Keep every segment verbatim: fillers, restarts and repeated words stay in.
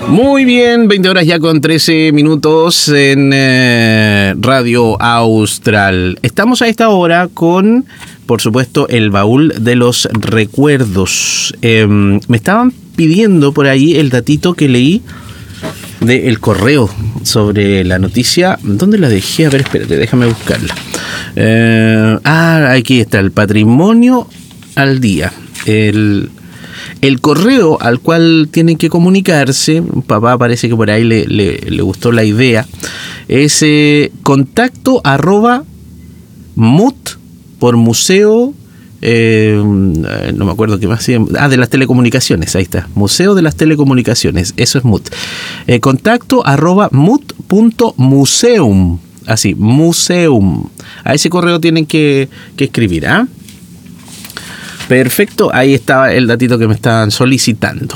Muy bien, veinte horas ya con trece minutos en eh, Radio Austral. Estamos a esta hora con, por supuesto, el baúl de los recuerdos. Eh, me estaban pidiendo por ahí el datito que leí del correo sobre la noticia. ¿Dónde la dejé? A ver, espérate, déjame buscarla. Eh, ah, aquí está, el patrimonio al día. El... El correo al cual tienen que comunicarse, papá parece que por ahí le, le, le gustó la idea, es eh, contacto arroba mut por museo, eh, no me acuerdo qué más, ah, de las telecomunicaciones, ahí está, Museo de las Telecomunicaciones, eso es mut. Eh, contacto arroba mut punto museum, así, museum. A ese correo tienen que, que escribir, ¿ah? ¿eh? Perfecto, ahí estaba el datito que me estaban solicitando.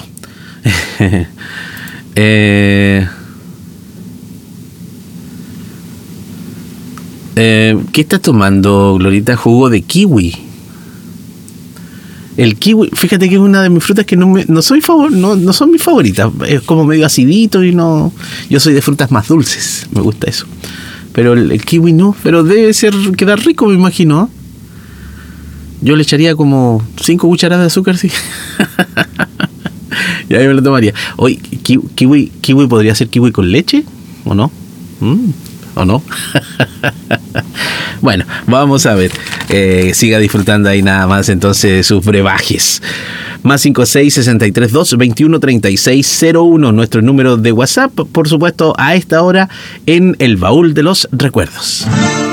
eh, eh, ¿Qué estás tomando, Glorita? Jugo de kiwi. El kiwi, fíjate que es una de mis frutas que no, me, no, soy favor, no, no son mis favoritas. Es como medio acidito y no... Yo soy de frutas más dulces, me gusta eso. Pero el, el kiwi no, pero debe ser, quedar rico, me imagino, ¿eh? Yo le echaría como cinco cucharadas de azúcar, sí. Y ahí me lo tomaría. Oye, kiwi, kiwi, kiwi podría ser kiwi con leche, ¿o no? ¿Mm? ¿O no? Bueno, vamos a ver. Eh, siga disfrutando ahí nada más entonces sus brebajes. Más cinco seis, sesenta y tres, dos, veintiuno, treinta y seis, cero uno, nuestro número de WhatsApp, por supuesto, a esta hora en el baúl de los recuerdos.